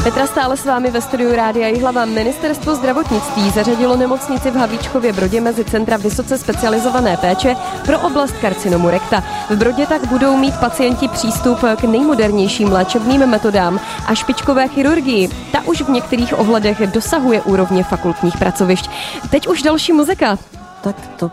Petra Stále s vámi ve studiu Rádia Jihlava. Ministerstvo zdravotnictví zařadilo nemocnici v Havlíčkově Brodě mezi centra vysoce specializované péče pro oblast karcinomu rekta. V Brodě tak budou mít pacienti přístup k nejmodernějším léčebným metodám a špičkové chirurgii. Ta už v některých ohledech dosahuje úrovně fakultních pracovišť. Teď už další muzika. Tak to